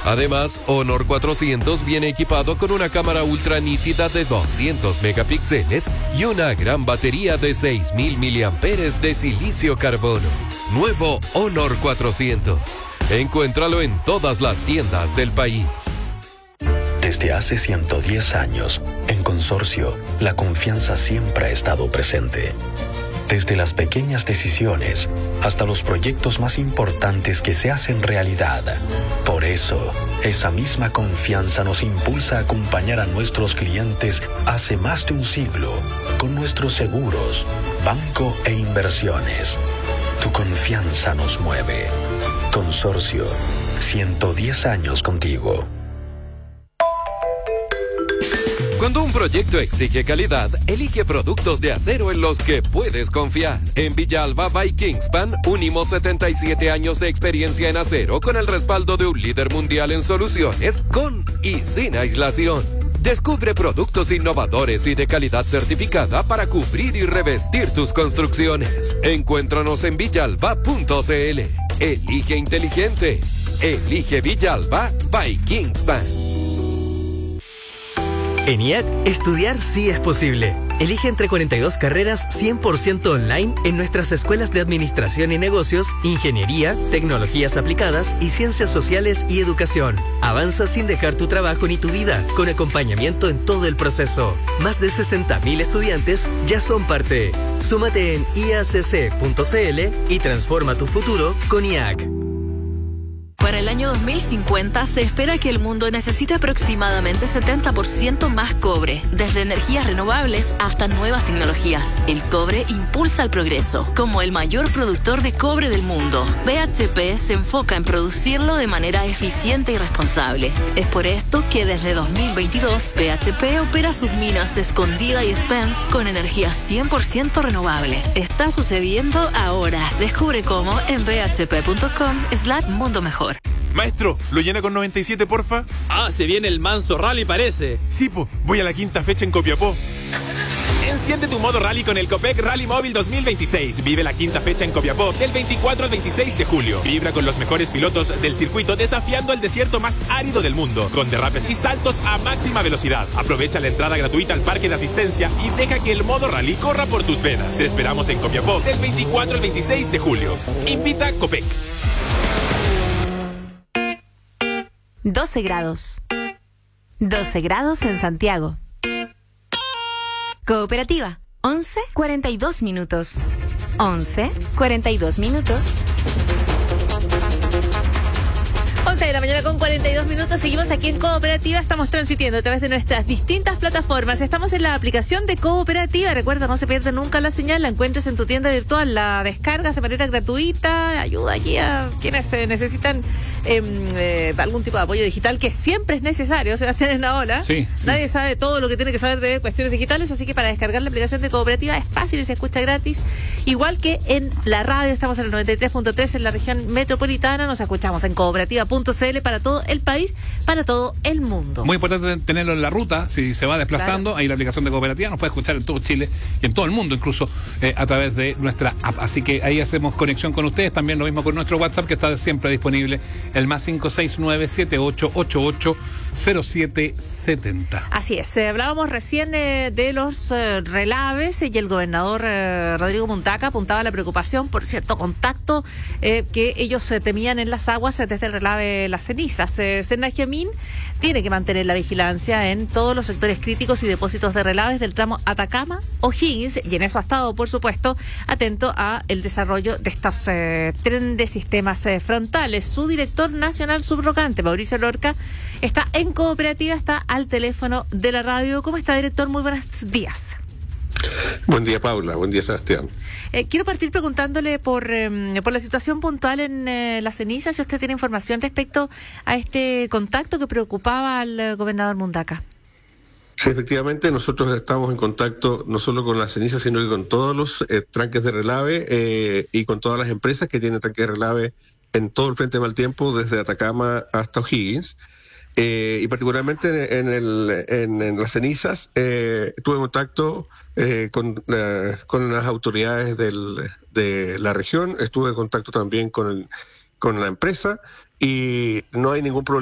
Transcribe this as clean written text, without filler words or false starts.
Además, Honor 400 viene equipado con una cámara ultra nítida de 200 megapíxeles y una gran batería de 6.000 miliamperes de silicio carbono. Nuevo Honor 400. Encuéntralo en todas las tiendas del país. Desde hace 110 años, en Consorcio, la confianza siempre ha estado presente. Desde las pequeñas decisiones hasta los proyectos más importantes que se hacen realidad. Por eso, esa misma confianza nos impulsa a acompañar a nuestros clientes hace más de un siglo con nuestros seguros, banco e inversiones. Tu confianza nos mueve. Consorcio, 110 años contigo. Cuando un proyecto exige calidad, elige productos de acero en los que puedes confiar. En Villalba by Kingspan, unimos 77 años de experiencia en acero con el respaldo de un líder mundial en soluciones, con y sin aislación. Descubre productos innovadores y de calidad certificada para cubrir y revestir tus construcciones. Encuéntranos en villalba.cl. Elige inteligente. Elige Villalba by Kingspan. En IAC, estudiar sí es posible. Elige entre 42 carreras 100% online en nuestras escuelas de Administración y Negocios, Ingeniería, Tecnologías Aplicadas y Ciencias Sociales y Educación. Avanza sin dejar tu trabajo ni tu vida, con acompañamiento en todo el proceso. Más de 60.000 estudiantes ya son parte. Súmate en iacc.cl y transforma tu futuro con IAC. Para el año 2050 se espera que el mundo necesite aproximadamente 70% más cobre, desde energías renovables hasta nuevas tecnologías. El cobre impulsa el progreso. Como el mayor productor de cobre del mundo, BHP se enfoca en producirlo de manera eficiente y responsable. Es por esto que desde 2022 BHP opera sus minas Escondida y Spence con energía 100% renovable. Está sucediendo ahora. Descubre cómo en bhp.com/mundo mejor. Maestro, ¿lo llena con 97, porfa? Ah, se viene el manso rally, parece. Sí, po, voy a la quinta fecha en Copiapó. Enciende tu modo rally con el Copec Rally Móvil 2026. Vive la quinta fecha en Copiapó del 24 al 26 de julio. Vibra con los mejores pilotos del circuito desafiando el desierto más árido del mundo, con derrapes y saltos a máxima velocidad. Aprovecha la entrada gratuita al parque de asistencia y deja que el modo rally corra por tus venas. Te esperamos en Copiapó del 24 al 26 de julio. Invita Copec. 12 grados. 12 grados en Santiago. Cooperativa, 11:42 minutos. 11:42 minutos. 11 de la mañana con 42 minutos. Seguimos aquí en Cooperativa. Estamos transmitiendo a través de nuestras distintas plataformas. Estamos en la aplicación de Cooperativa. Recuerda, no se pierde nunca la señal. La encuentres en tu tienda virtual. La descargas de manera gratuita. Ayuda allí a quienes necesitan algún tipo de apoyo digital, que siempre es necesario. Sebastián en la ola. Sí. Nadie sabe todo lo que tiene que saber de cuestiones digitales. Así que para descargar la aplicación de Cooperativa es fácil y se escucha gratis. Igual que en la radio. Estamos en el 93.3 en la región metropolitana. Nos escuchamos en cooperativa.cl para todo el país, para todo el mundo. Muy importante tenerlo en la ruta, si se va desplazando, claro. Ahí la aplicación de Cooperativa nos puede escuchar en todo Chile y en todo el mundo, incluso a través de nuestra app. Así que ahí hacemos conexión con ustedes, también lo mismo con nuestro WhatsApp, que está siempre disponible, el más 569-7888-0770. Así es, hablábamos recién de los relaves y el gobernador Rodrigo Mundaca apuntaba a la preocupación por cierto contacto que ellos temían en las aguas desde el relave Las Cenizas. Senajemín tiene que mantener la vigilancia en todos los sectores críticos y depósitos de relaves del tramo Atacama-O'Higgins, y en eso ha estado, por supuesto, atento a el desarrollo de estos tren de sistemas frontales. Su director nacional subrogante, Mauricio Lorca, está en Cooperativa, está al teléfono de la radio. ¿Cómo está, director? Muy buenos días. Buen día, Paula. Buen día, Sebastián. Quiero partir preguntándole por la situación puntual en Las Cenizas, si usted tiene información respecto a este contacto que preocupaba al gobernador Mundaca. Sí, efectivamente, nosotros estamos en contacto no solo con Las Cenizas, sino que con todos los tranques de relave y con todas las empresas que tienen tranques de relave en todo el frente de mal tiempo, desde Atacama hasta O'Higgins. Y particularmente en Las Cenizas tuve contacto con las autoridades de la región, estuve en contacto también con la empresa y no hay ningún problema.